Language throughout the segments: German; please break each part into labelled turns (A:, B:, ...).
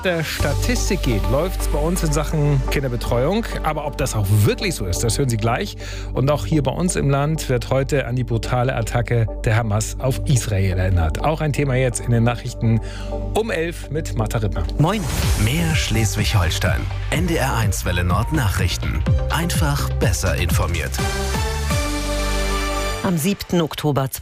A: Der Statistik geht, läuft es bei uns in Sachen Kinderbetreuung. Aber ob das auch wirklich so ist, das hören Sie gleich. Und auch hier bei uns im Land wird heute an die brutale Attacke der Hamas auf Israel erinnert. Auch ein Thema jetzt in den Nachrichten um 11 mit Martha Rittner.
B: Moin. Mehr Schleswig-Holstein. NDR1 Welle Nord Nachrichten. Einfach besser informiert.
C: Am 7. Oktober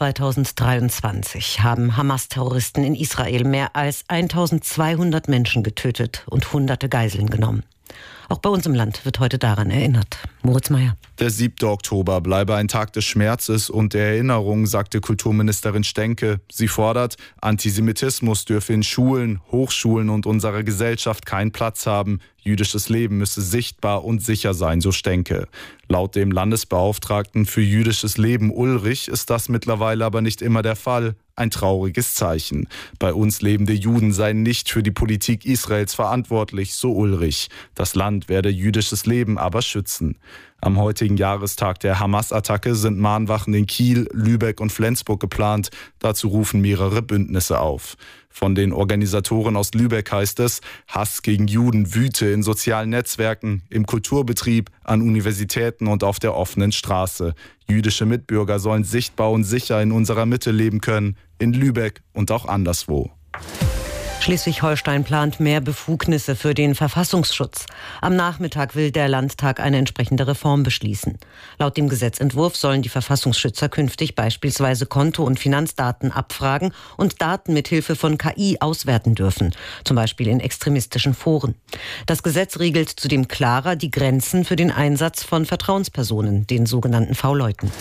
C: 2023 haben Hamas-Terroristen in Israel mehr als 1200 Menschen getötet und hunderte Geiseln genommen. Auch bei uns im Land wird heute daran erinnert. Moritz Meyer.
D: Der 7. Oktober bleibe ein Tag des Schmerzes und der Erinnerung, sagte Kulturministerin Stenke. Sie fordert, Antisemitismus dürfe in Schulen, Hochschulen und unserer Gesellschaft keinen Platz haben. Jüdisches Leben müsse sichtbar und sicher sein, so Stenke. Laut dem Landesbeauftragten für jüdisches Leben Ulrich ist das mittlerweile aber nicht immer der Fall. Ein trauriges Zeichen. Bei uns lebende Juden seien nicht für die Politik Israels verantwortlich, so Ulrich. Das Land werde jüdisches Leben aber schützen. Am heutigen Jahrestag der Hamas-Attacke sind Mahnwachen in Kiel, Lübeck und Flensburg geplant. Dazu rufen mehrere Bündnisse auf. Von den Organisatoren aus Lübeck heißt es, Hass gegen Juden wüte in sozialen Netzwerken, im Kulturbetrieb, an Universitäten und auf der offenen Straße. Jüdische Mitbürger sollen sichtbar und sicher in unserer Mitte leben können, in Lübeck und auch anderswo.
C: Schleswig-Holstein plant mehr Befugnisse für den Verfassungsschutz. Am Nachmittag will der Landtag eine entsprechende Reform beschließen. Laut dem Gesetzentwurf sollen die Verfassungsschützer künftig beispielsweise Konto- und Finanzdaten abfragen und Daten mit Hilfe von KI auswerten dürfen, zum Beispiel in extremistischen Foren. Das Gesetz regelt zudem klarer die Grenzen für den Einsatz von Vertrauenspersonen, den sogenannten V-Leuten.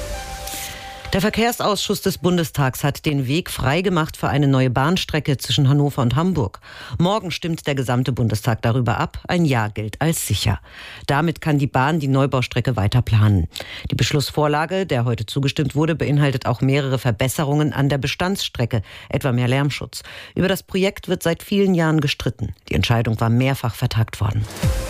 C: Der Verkehrsausschuss des Bundestags hat den Weg freigemacht für eine neue Bahnstrecke zwischen Hannover und Hamburg. Morgen stimmt der gesamte Bundestag darüber ab. Ein Ja gilt als sicher. Damit kann die Bahn die Neubaustrecke weiter planen. Die Beschlussvorlage, der heute zugestimmt wurde, beinhaltet auch mehrere Verbesserungen an der Bestandsstrecke, etwa mehr Lärmschutz. Über das Projekt wird seit vielen Jahren gestritten. Die Entscheidung war mehrfach vertagt worden.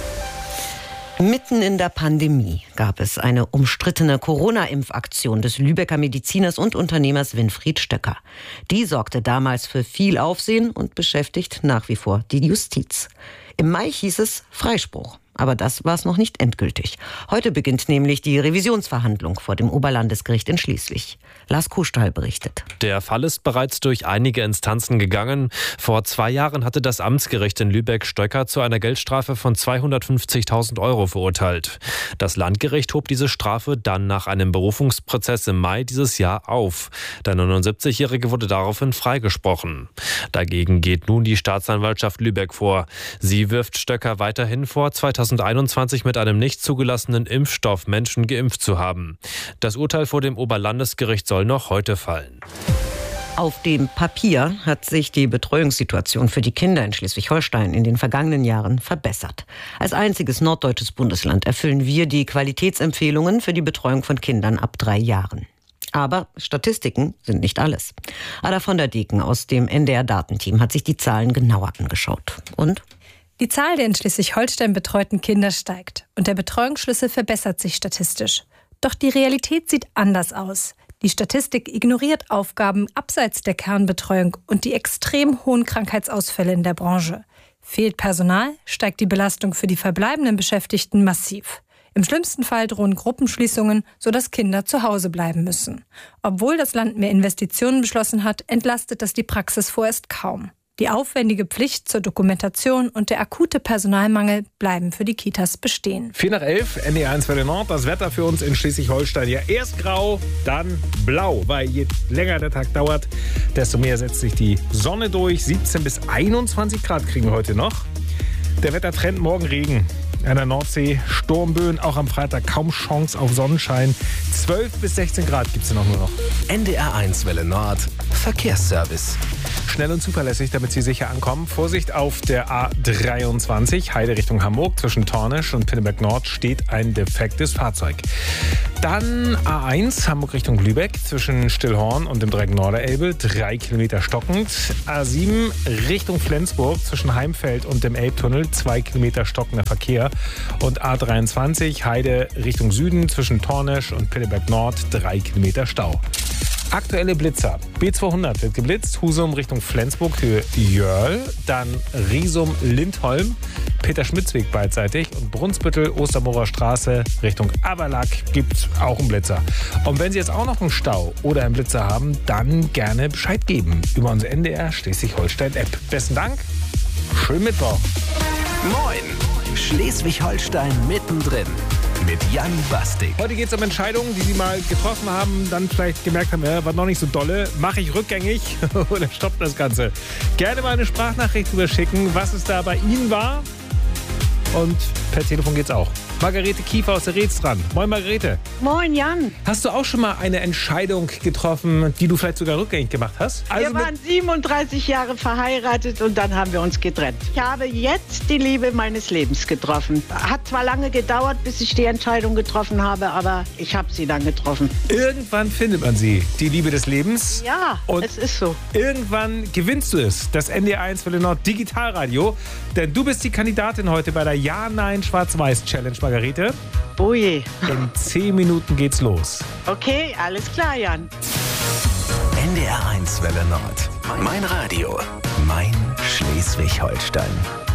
C: Mitten in der Pandemie gab es eine umstrittene Corona-Impfaktion des Lübecker Mediziners und Unternehmers Winfried Stöcker. Die sorgte damals für viel Aufsehen und beschäftigt nach wie vor die Justiz. Im Mai hieß es Freispruch. Aber das war es noch nicht endgültig. Heute beginnt nämlich die Revisionsverhandlung vor dem Oberlandesgericht in Schleswig. Lars Kuhstall berichtet.
E: Der Fall ist bereits durch einige Instanzen gegangen. Vor 2 Jahren hatte das Amtsgericht in Lübeck Stöcker zu einer Geldstrafe von 250.000 € verurteilt. Das Landgericht hob diese Strafe dann nach einem Berufungsprozess im Mai dieses Jahr auf. Der 79-Jährige wurde daraufhin freigesprochen. Dagegen geht nun die Staatsanwaltschaft Lübeck vor. Sie wirft Stöcker weiterhin vor, 2021 mit einem nicht zugelassenen Impfstoff Menschen geimpft zu haben. Das Urteil vor dem Oberlandesgericht soll noch heute fallen.
C: Auf dem Papier hat sich die Betreuungssituation für die Kinder in Schleswig-Holstein in den vergangenen Jahren verbessert. Als einziges norddeutsches Bundesland erfüllen wir die Qualitätsempfehlungen für die Betreuung von Kindern ab 3 Jahren. Aber Statistiken sind nicht alles. Ada von der Deken aus dem NDR-Datenteam hat sich die Zahlen genauer angeschaut. Und?
F: Die Zahl der in Schleswig-Holstein betreuten Kinder steigt und der Betreuungsschlüssel verbessert sich statistisch. Doch die Realität sieht anders aus. Die Statistik ignoriert Aufgaben abseits der Kernbetreuung und die extrem hohen Krankheitsausfälle in der Branche. Fehlt Personal, steigt die Belastung für die verbleibenden Beschäftigten massiv. Im schlimmsten Fall drohen Gruppenschließungen, sodass Kinder zu Hause bleiben müssen. Obwohl das Land mehr Investitionen beschlossen hat, entlastet das die Praxis vorerst kaum. Die aufwendige Pflicht zur Dokumentation und der akute Personalmangel bleiben für die Kitas bestehen.
A: 4:11, NDR1 Welle Nord. Das Wetter für uns in Schleswig-Holstein ja erst grau, dann blau. Weil je länger der Tag dauert, desto mehr setzt sich die Sonne durch. 17 bis 21 Grad kriegen wir heute noch. Der Wettertrend morgen Regen. An der Nordsee Sturmböen, auch am Freitag kaum Chance auf Sonnenschein. 12 bis 16 Grad gibt es noch nur noch.
B: NDR1 Welle Nord, Verkehrsservice.
A: Schnell und zuverlässig, damit Sie sicher ankommen. Vorsicht auf der A23, Heide Richtung Hamburg. Zwischen Tornisch und Pinneberg Nord steht ein defektes Fahrzeug. Dann A1, Hamburg Richtung Lübeck. Zwischen Stillhorn und dem Dreieck Norderelbe 3 Kilometer stockend. A7 Richtung Flensburg. Zwischen Heimfeld und dem Elbtunnel 2 Kilometer stockender Verkehr. Und A23, Heide Richtung Süden. Zwischen Tornisch und Pinneberg Nord 3 Kilometer Stau. Aktuelle Blitzer. B200 wird geblitzt, Husum Richtung Flensburg, Höhe Jörl, dann Riesum Lindholm, Peter-Schmitz-Weg beidseitig und Brunsbüttel, Ostermoorer Straße Richtung Aberlack gibt auch einen Blitzer. Und wenn Sie jetzt auch noch einen Stau oder einen Blitzer haben, dann gerne Bescheid geben über unsere NDR Schleswig-Holstein-App. Besten Dank, schönen Mittwoch.
B: Moin, Schleswig-Holstein mittendrin mit Jan Bastik.
A: Heute geht es um Entscheidungen, die Sie mal getroffen haben, dann vielleicht gemerkt haben, war noch nicht so dolle. Mache ich rückgängig oder stoppt das Ganze? Gerne mal eine Sprachnachricht überschicken, was es da bei Ihnen war. Und per Telefon geht's auch. Margarete Kiefer aus der Reetz dran. Moin Margarete.
G: Moin Jan.
A: Hast du auch schon mal eine Entscheidung getroffen, die du vielleicht sogar rückgängig gemacht hast?
G: Wir waren 37 Jahre verheiratet und dann haben wir uns getrennt. Ich habe jetzt die Liebe meines Lebens getroffen. Hat zwar lange gedauert, bis ich die Entscheidung getroffen habe, aber ich habe sie dann getroffen.
A: Irgendwann findet man sie, die Liebe des Lebens.
G: Ja,
A: und
G: es ist so.
A: Irgendwann gewinnst du es, das NDR 1 Welle Nord Digitalradio. Denn du bist die Kandidatin heute bei der Ja-Nein-Schwarz-Weiß-Challenge, Margarete.
G: Oh je.
A: In 10 Minuten geht's los.
G: Okay, alles klar, Jan.
B: NDR 1 Welle Nord. Mein Radio. Mein Schleswig-Holstein.